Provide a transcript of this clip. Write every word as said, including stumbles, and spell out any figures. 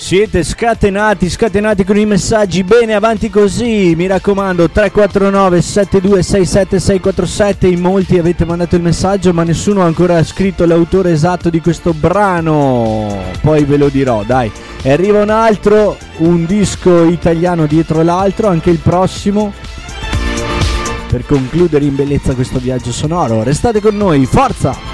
Siete scatenati, scatenati con i messaggi. Bene, avanti così, mi raccomando. Tre quattro nove sette due sei sette sei quattro sette. In molti avete mandato il messaggio, ma nessuno ha ancora scritto l'autore esatto di questo brano. Poi ve lo dirò, dai. E arriva un altro, un disco italiano dietro l'altro, anche il prossimo, per concludere in bellezza questo viaggio sonoro. Restate con noi, forza!